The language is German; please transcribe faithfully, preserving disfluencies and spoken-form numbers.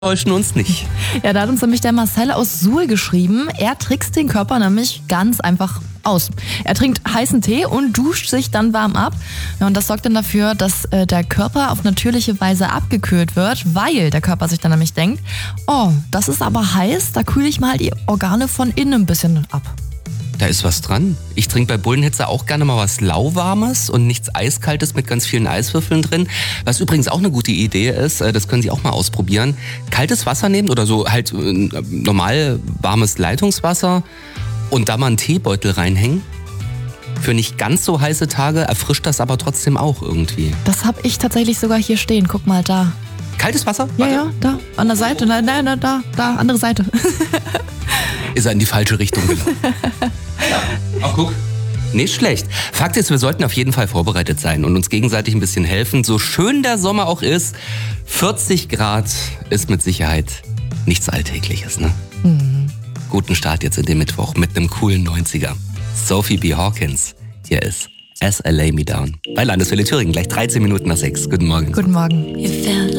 täuschen uns nicht. Ja, da hat uns nämlich der Marcel aus Suhl geschrieben, er trickst den Körper nämlich ganz einfach aus. Er trinkt heißen Tee und duscht sich dann warm ab. Ja, und das sorgt dann dafür, dass äh, der Körper auf natürliche Weise abgekühlt wird, weil der Körper sich dann nämlich denkt, oh, das ist aber heiß, da kühle ich mal die Organe von innen ein bisschen ab. Da ist was dran. Ich trinke bei Bullenhitze auch gerne mal was Lauwarmes und nichts Eiskaltes mit ganz vielen Eiswürfeln drin. Was übrigens auch eine gute Idee ist, das können Sie auch mal ausprobieren. Kaltes Wasser nehmen oder so halt normal warmes Leitungswasser und da mal einen Teebeutel reinhängen. Für nicht ganz so heiße Tage erfrischt das aber trotzdem auch irgendwie. Das habe ich tatsächlich sogar hier stehen. Guck mal da. Kaltes Wasser? Ja, Warte. ja, da, an der Seite. Nein, nein, nein, da, da, andere Seite. Ist er in die falsche Richtung gelaufen. Ja, ach guck. Nicht schlecht. Fakt ist, wir sollten auf jeden Fall vorbereitet sein und uns gegenseitig ein bisschen helfen. So schön der Sommer auch ist, vierzig Grad ist mit Sicherheit nichts Alltägliches, ne? Mhm. Guten Start jetzt in den Mittwoch mit einem coolen neunziger. Sophie B. Hawkins. Hier ist As I Lay Me Down. Bei Landeswelle Thüringen, gleich dreizehn Minuten nach sechs. Guten Morgen. Guten Morgen.